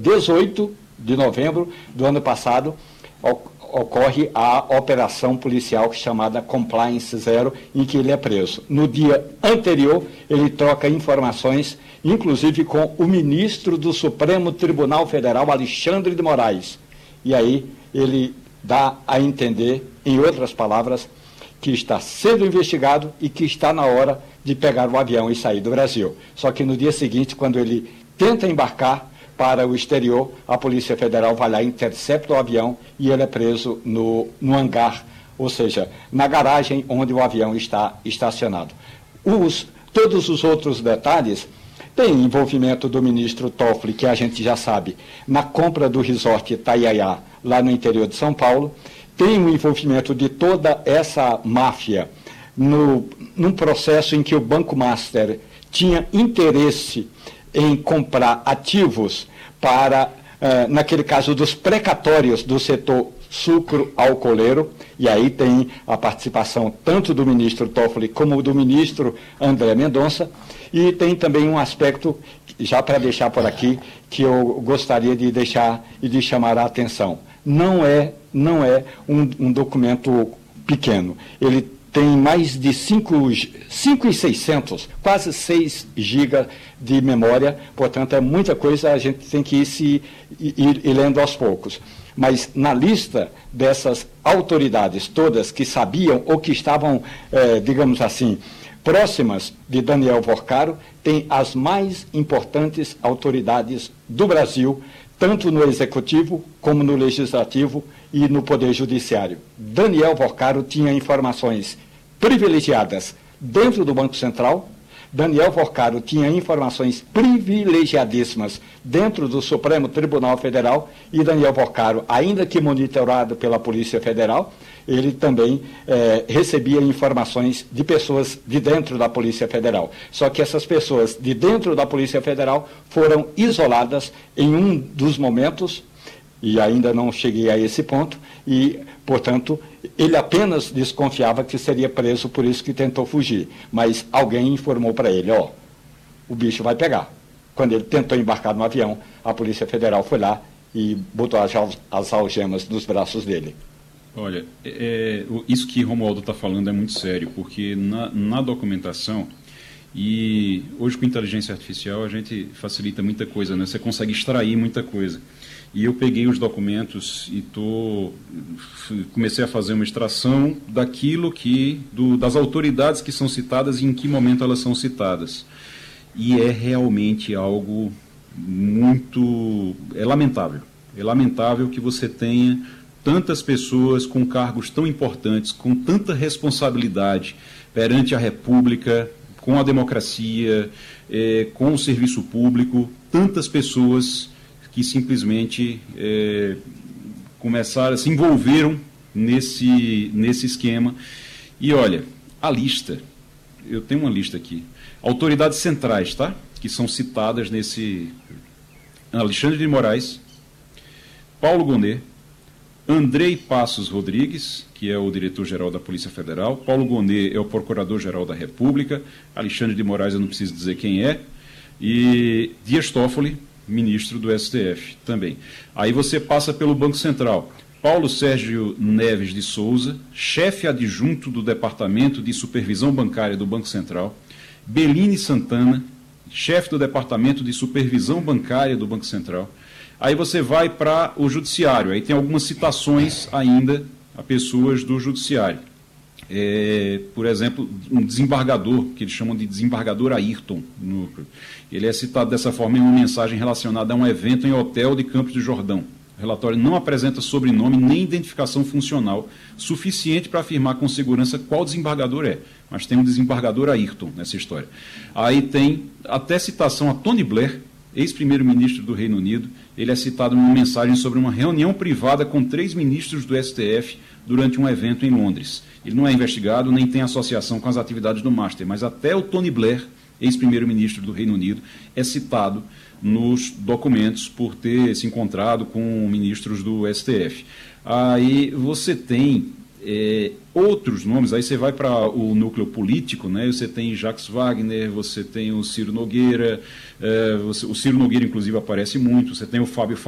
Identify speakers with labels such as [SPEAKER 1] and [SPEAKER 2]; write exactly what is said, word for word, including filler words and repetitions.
[SPEAKER 1] dezoito de novembro do ano passado, ocorre a operação policial chamada Compliance Zero, em que ele é preso. No dia anterior, ele troca informações, inclusive com o ministro do Supremo Tribunal Federal, Alexandre de Moraes. E aí ele dá a entender, em outras palavras, que está sendo investigado e que está na hora de pegar o avião e sair do Brasil. Só que no dia seguinte, quando ele tenta embarcar para o exterior, a Polícia Federal vai lá, intercepta o avião e ele é preso no, no hangar, ou seja, na garagem onde o avião está estacionado. Os, todos os outros detalhes têm envolvimento do ministro Toffoli, que a gente já sabe, na compra do resort Itaiaia, lá no interior de São Paulo, tem o envolvimento de toda essa máfia no, num processo em que o Banco Master tinha interesse em comprar ativos para, uh, naquele caso, dos precatórios do setor sucro-alcooleiro, e aí tem a participação tanto do ministro Toffoli como do ministro André Mendonça, e tem também um aspecto, já para deixar por aqui, que eu gostaria de deixar e de chamar a atenção. Não é, não é um, um documento pequeno, ele tem mais de cinco mil e seiscentos, quase seis gigas de memória, portanto é muita coisa, a gente tem que ir, se, ir, ir lendo aos poucos. Mas na lista dessas autoridades todas que sabiam ou que estavam, eh, digamos assim, próximas de Daniel Porcaro, tem as mais importantes autoridades do Brasil, tanto no Executivo como no Legislativo e no Poder Judiciário. Daniel Porcaro tinha informações privilegiadas dentro do Banco Central, Daniel Porcaro tinha informações privilegiadíssimas dentro do Supremo Tribunal Federal e Daniel Porcaro, ainda que monitorado pela Polícia Federal, ele também eh, recebia informações de pessoas de dentro da Polícia Federal. Só que essas pessoas de dentro da Polícia Federal foram isoladas em um dos momentos, e ainda não cheguei a esse ponto, e, portanto, ele apenas desconfiava que seria preso, por isso que tentou fugir. Mas alguém informou para ele, ó, o bicho vai pegar. Quando ele tentou embarcar no avião, a Polícia Federal foi lá e botou as, as algemas nos braços dele.
[SPEAKER 2] Olha, é, isso que Romualdo está falando é muito sério, porque na, na documentação, e hoje com inteligência artificial a gente facilita muita coisa, né? Você consegue extrair muita coisa. E eu peguei os documentos e tô, comecei a fazer uma extração daquilo que, do, das autoridades que são citadas e em que momento elas são citadas. E é realmente algo muito... é lamentável. É lamentável que você tenha tantas pessoas com cargos tão importantes, com tanta responsabilidade perante a República, com a democracia, é, com o serviço público, tantas pessoas que simplesmente é, começaram, se envolveram nesse, nesse esquema. E olha, a lista, eu tenho uma lista aqui, autoridades centrais, tá? Que são citadas nesse... Alexandre de Moraes, Paulo Gonet, Andrei Passos Rodrigues, que é o diretor-geral da Polícia Federal, Paulo Gonet é o procurador-geral da República, Alexandre de Moraes eu não preciso dizer quem é, e Dias Toffoli, ministro do S T F também. Aí você passa pelo Banco Central. Paulo Sérgio Neves de Souza, chefe adjunto do Departamento de Supervisão Bancária do Banco Central. Beline Santana, chefe do Departamento de Supervisão Bancária do Banco Central. Aí você vai para o Judiciário. Aí tem algumas citações ainda a pessoas do Judiciário. É, por exemplo, um desembargador, que eles chamam de desembargador Ayrton. No, ele é citado dessa forma em uma mensagem relacionada a um evento em hotel de Campos do Jordão. O relatório não apresenta sobrenome nem identificação funcional suficiente para afirmar com segurança qual desembargador é, mas tem um desembargador Ayrton nessa história. Aí tem até citação a Tony Blair, ex-primeiro-ministro do Reino Unido. Ele é citado numa mensagem sobre uma reunião privada com três ministros do S T F durante um evento em Londres. Ele não é investigado, nem tem associação com as atividades do Master, mas até o Tony Blair, ex-primeiro-ministro do Reino Unido, é citado nos documentos por ter se encontrado com ministros do S T F. Aí você tem É, outros nomes, aí você vai para o núcleo político, né? Você tem Jacques Wagner, você tem o Ciro Nogueira, é, você, o Ciro Nogueira, inclusive, aparece muito, você tem o Fábio